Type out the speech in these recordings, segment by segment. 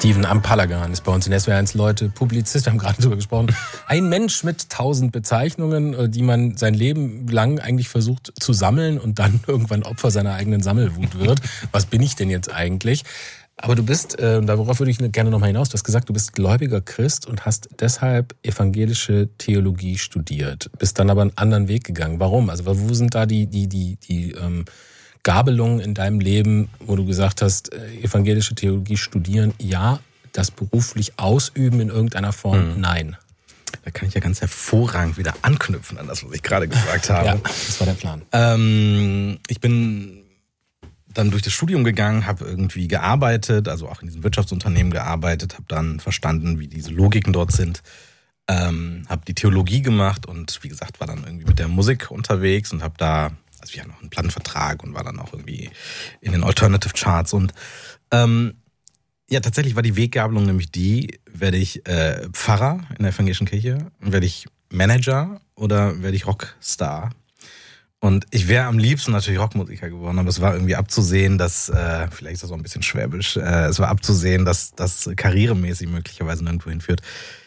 Steven Ampalagan ist bei uns in SWR1 Leute, Publizist, wir haben gerade darüber gesprochen. Ein Mensch mit 1000 Bezeichnungen, die man sein Leben lang eigentlich versucht zu sammeln und dann irgendwann Opfer seiner eigenen Sammelwut wird. Was bin ich denn jetzt eigentlich? Aber du bist, darauf würde ich gerne nochmal hinaus, du hast gesagt, du bist gläubiger Christ und hast deshalb evangelische Theologie studiert, bist dann aber einen anderen Weg gegangen. Warum? Also wo sind da die Gabelungen in deinem Leben, wo du gesagt hast, evangelische Theologie studieren, ja, das beruflich ausüben in irgendeiner Form, nein. Da kann ich ja ganz hervorragend wieder anknüpfen an das, was ich gerade gesagt habe. Ja, das war der Plan. Ich bin dann durch das Studium gegangen, habe irgendwie gearbeitet, also auch in diesem Wirtschaftsunternehmen gearbeitet, habe dann verstanden, wie diese Logiken dort sind, habe die Theologie gemacht und wie gesagt, war dann irgendwie mit der Musik unterwegs und habe da, also wir hatten noch einen Plattenvertrag und war dann auch irgendwie in den Alternative Charts und ja, tatsächlich war die Weggabelung nämlich die, werde ich Pfarrer in der evangelischen Kirche, werde ich Manager oder werde ich Rockstar? Und ich wäre am liebsten natürlich Rockmusiker geworden, aber es war irgendwie abzusehen, dass, vielleicht ist das auch ein bisschen schwäbisch, es war abzusehen, dass das karrieremäßig möglicherweise nirgendwo hinführt.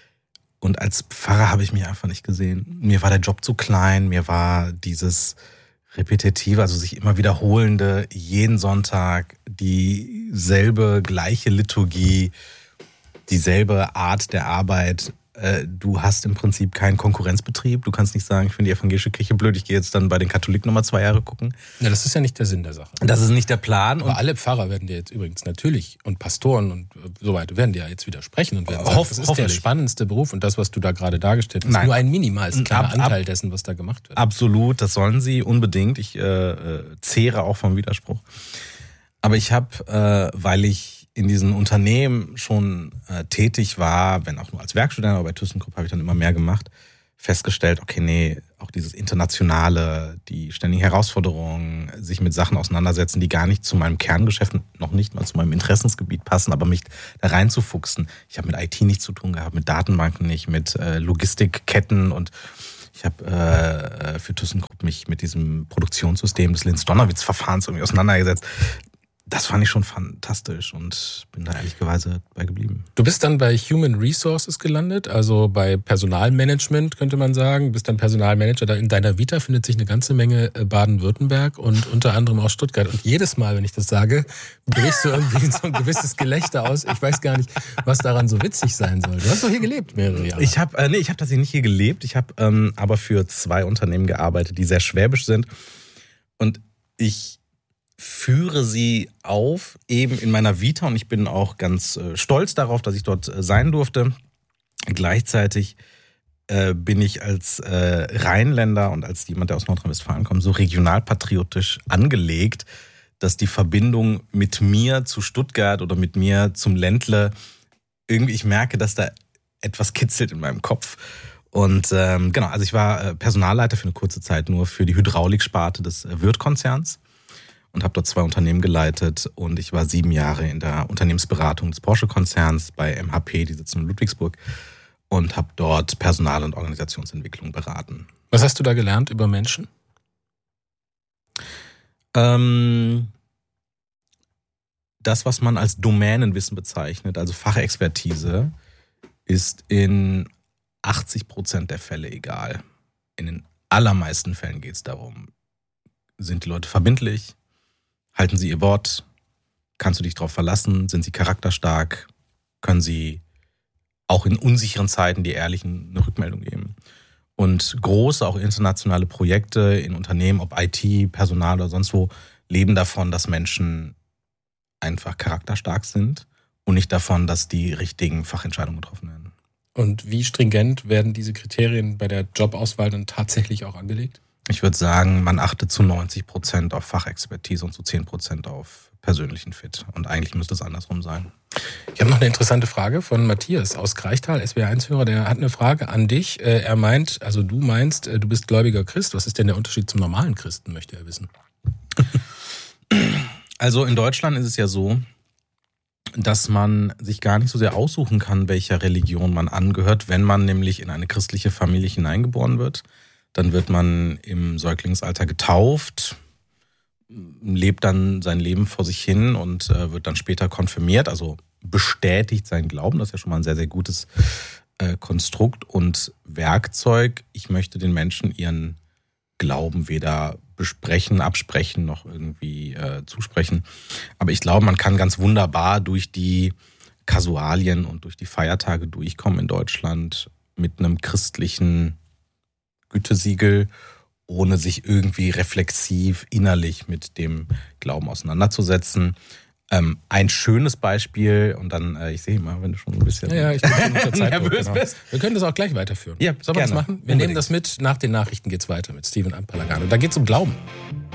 Und als Pfarrer habe ich mich einfach nicht gesehen. Mir war der Job zu klein, mir war dieses repetitive, also sich immer wiederholende, jeden Sonntag dieselbe, gleiche Liturgie, dieselbe Art der Arbeit. Du hast im Prinzip keinen Konkurrenzbetrieb. Du kannst nicht sagen, ich finde die evangelische Kirche blöd, ich gehe jetzt dann bei den Katholiken nochmal 2 Jahre gucken. Ja, das ist ja nicht der Sinn der Sache. Das ist nicht der Plan. Aber alle Pfarrer werden dir jetzt übrigens natürlich und Pastoren und so weiter werden dir ja jetzt widersprechen und werden sagen, das ist der spannendste Beruf und das, was du da gerade dargestellt hast, ist nur ein minimal kleiner Anteil dessen, was da gemacht wird. Absolut, das sollen sie unbedingt. Ich zehre auch vom Widerspruch. Aber ich habe, weil ich in diesen Unternehmen schon tätig war, wenn auch nur als Werkstudent, aber bei ThyssenKrupp habe ich dann immer mehr gemacht, festgestellt, okay, nee, auch dieses Internationale, die ständigen Herausforderungen, sich mit Sachen auseinandersetzen, die gar nicht zu meinem Kerngeschäft, noch nicht mal zu meinem Interessensgebiet passen, aber mich da reinzufuchsen. Ich habe mit IT nichts zu tun gehabt, mit Datenbanken nicht, mit Logistikketten und ich habe für ThyssenKrupp mich mit diesem Produktionssystem des Linz-Donawitz-Verfahrens irgendwie auseinandergesetzt. Das fand ich schon fantastisch und bin da ehrlicherweise bei geblieben. Du bist dann bei Human Resources gelandet, also bei Personalmanagement, könnte man sagen. Du bist dann Personalmanager. Da in deiner Vita findet sich eine ganze Menge Baden-Württemberg und unter anderem auch Stuttgart. Und jedes Mal, wenn ich das sage, brichst du irgendwie so ein gewisses Gelächter aus. Ich weiß gar nicht, was daran so witzig sein soll. Du hast doch hier gelebt mehrere Jahre. Ich habe tatsächlich nicht hier gelebt. Ich habe aber für 2 Unternehmen gearbeitet, die sehr schwäbisch sind. Und ich führe sie auf, eben in meiner Vita und ich bin auch ganz stolz darauf, dass ich dort sein durfte. Gleichzeitig bin ich als Rheinländer und als jemand, der aus Nordrhein-Westfalen kommt, so regionalpatriotisch angelegt, dass die Verbindung mit mir zu Stuttgart oder mit mir zum Ländle, irgendwie ich merke, dass da etwas kitzelt in meinem Kopf. Und genau, also ich war Personalleiter für eine kurze Zeit nur für die Hydrauliksparte des Würth-Konzerns. Und habe dort 2 Unternehmen geleitet und ich war 7 Jahre in der Unternehmensberatung des Porsche-Konzerns bei MHP, die sitzen in Ludwigsburg, und habe dort Personal- und Organisationsentwicklung beraten. Was hast du da gelernt über Menschen? Das, was man als Domänenwissen bezeichnet, also Fachexpertise, ist in 80% der Fälle egal. In den allermeisten Fällen geht es darum, sind die Leute verbindlich? Halten sie ihr Wort? Kannst du dich darauf verlassen? Sind sie charakterstark? Können sie auch in unsicheren Zeiten die Ehrlichen eine Rückmeldung geben? Und große, auch internationale Projekte in Unternehmen, ob IT, Personal oder sonst wo, leben davon, dass Menschen einfach charakterstark sind und nicht davon, dass die richtigen Fachentscheidungen getroffen werden. Und wie stringent werden diese Kriterien bei der Jobauswahl dann tatsächlich auch angelegt? Ich würde sagen, man achtet zu 90% auf Fachexpertise und zu 10% auf persönlichen Fit. Und eigentlich müsste es andersrum sein. Ich habe noch eine interessante Frage von Matthias aus Kreichtal, SWR1-Hörer. Der hat eine Frage an dich. Er meint, also du meinst, du bist gläubiger Christ. Was ist denn der Unterschied zum normalen Christen, möchte er wissen? Also in Deutschland ist es ja so, dass man sich gar nicht so sehr aussuchen kann, welcher Religion man angehört, wenn man nämlich in eine christliche Familie hineingeboren wird. Dann wird man im Säuglingsalter getauft, lebt dann sein Leben vor sich hin und wird dann später konfirmiert. Also bestätigt seinen Glauben. Das ist ja schon mal ein sehr, sehr gutes Konstrukt und Werkzeug. Ich möchte den Menschen ihren Glauben weder besprechen, absprechen, noch irgendwie zusprechen. Aber ich glaube, man kann ganz wunderbar durch die Kasualien und durch die Feiertage durchkommen in Deutschland mit einem christlichen Gütesiegel, ohne sich irgendwie reflexiv innerlich mit dem Glauben auseinanderzusetzen. Ein schönes Beispiel, und dann, ich sehe mal, wenn du schon ein bisschen ich bin schon unter Zeitdruck, nervös bist. Wir können das auch gleich weiterführen. Ja, sollen wir das gerne. machen? Wir nehmen das mit. Nach den Nachrichten geht's weiter mit Steven Palagano. Da geht's um Glauben.